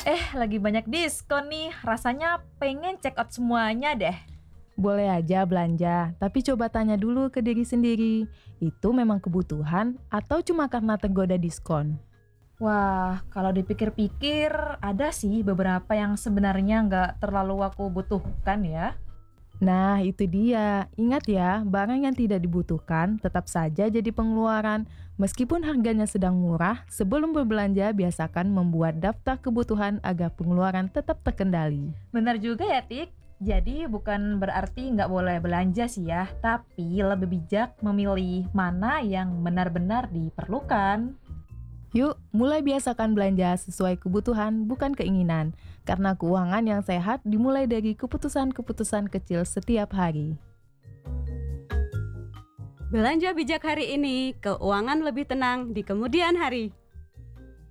Lagi banyak diskon nih, rasanya pengen check out semuanya deh. Boleh aja belanja, tapi coba tanya dulu ke diri sendiri. Itu memang kebutuhan atau cuma karena tergoda diskon? Wah, kalau dipikir-pikir ada sih beberapa yang sebenarnya nggak terlalu aku butuhkan ya. Nah, itu dia. Ingat ya, barang yang tidak dibutuhkan tetap saja jadi pengeluaran. Meskipun harganya sedang murah, sebelum berbelanja biasakan membuat daftar kebutuhan agar pengeluaran tetap terkendali. Benar juga ya, Tik. Jadi bukan berarti nggak boleh belanja sih ya, tapi lebih bijak memilih mana yang benar-benar diperlukan. Yuk, mulai biasakan belanja sesuai kebutuhan, bukan keinginan. Karena keuangan yang sehat dimulai dari keputusan-keputusan kecil setiap hari. Belanja bijak hari ini, keuangan lebih tenang di kemudian hari.